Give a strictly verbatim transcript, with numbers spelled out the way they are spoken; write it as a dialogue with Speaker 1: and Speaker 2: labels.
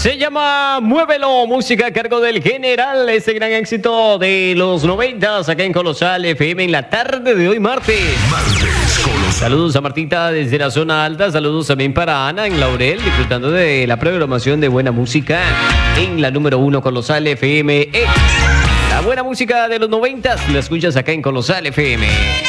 Speaker 1: Se llama Muévelo, música a cargo del General, este gran éxito de los noventas acá en Colosal F M en la tarde de hoy martes.
Speaker 2: Martes Colosal.
Speaker 1: Saludos a Martita desde la zona alta, saludos también para Ana en Laurel, disfrutando de la programación de buena música en la número uno Colosal F M. Eh, la buena música de los noventas la escuchas acá en Colosal F M.